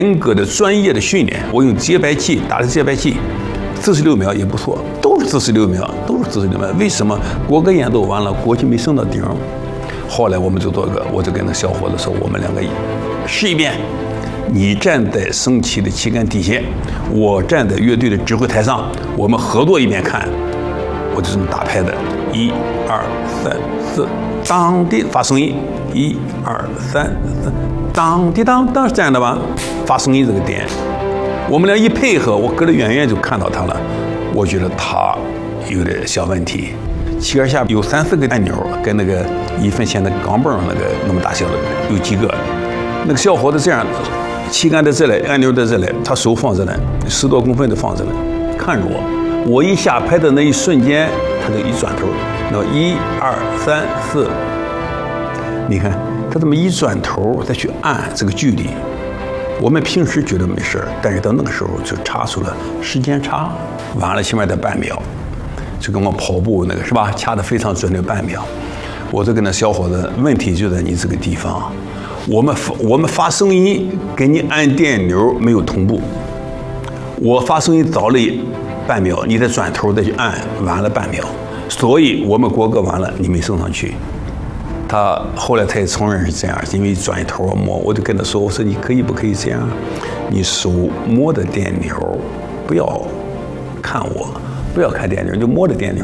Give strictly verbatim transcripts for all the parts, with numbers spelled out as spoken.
严格的专业的训练，我用节拍器打的节拍器，四十六秒也不错，都是四十六秒，都是四十六秒。为什么国歌演奏完了，国旗没升到顶？后来我们就做个，我就跟那小伙子说，我们两个试一遍。你站在升旗的旗杆底下，我站在乐队的指挥台上，我们合作一遍看。我就这么打拍的，一二三四，当的发声音，一二三四，当的当当是这样的吧？发声音这个点，我们俩一配合，我隔得远远就看到他了。我觉得他有点小问题。旗杆下有三四个按钮，跟那个一分钱的钢镚那个那么大小的有几个。那个小伙子这样，旗杆在这里，按钮在这里，他手放这里，十多公分的放这里，看着我。我一下拍的那一瞬间，他就一转头，那一二三四，你看他这么一转头再去按这个距离，我们平时觉得没事，但是到那个时候就差出了时间差，晚了起码得半秒，就跟我跑步那个是吧，掐得非常准的半秒。我就跟那小伙子，问题就在你这个地方，我们发我们发声音给你按电钮没有同步，我发声音早了半秒，你再转头再去按，晚了半秒，所以我们国歌完了，你没升上去。他后来他也承认是这样，因为转头摸，我就跟他说，我说你可以不可以这样？你手摸着电钮，不要看我，不要看电钮，就摸着电钮，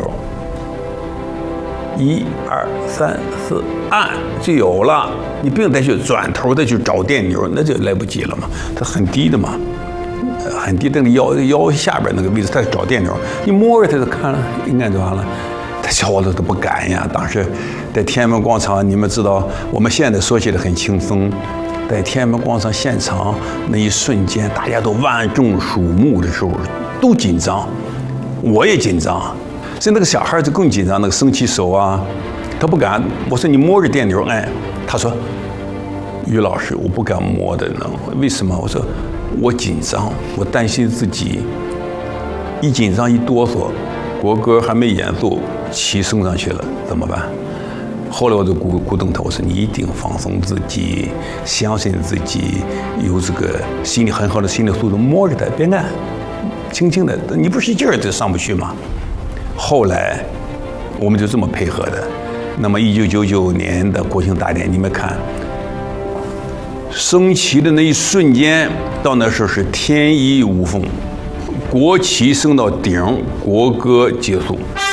一二三四，按就有了。你不用再去转头再去找电钮，那就来不及了嘛。它很低的嘛。很低，那个腰腰下边那个位置，他找电钮，你摸着他就看了，应该就完了。他小伙子都不敢呀。当时在天安门广场，你们知道，我们现在说起来很轻松，在天安门广场现场那一瞬间，大家都万众瞩目的时候，都紧张，我也紧张。所以那个小孩就更紧张，那个升旗手啊，他不敢。我说你摸着电钮按，他说，于老师，我不敢摸的呢，为什么？我说。我紧张，我担心自己一紧张一哆嗦，国歌还没演奏，旗升上去了怎么办？后来我就鼓鼓动他，我说你一定放松自己，相信自己，有这个心理很好的心理素质，摸着它别按，轻轻的，你不使劲儿就上不去吗？后来我们就这么配合的。那么一九九九年的国庆大典，你们看。升旗的那一瞬间，到那时候是天衣无缝，国旗升到顶，国歌结束。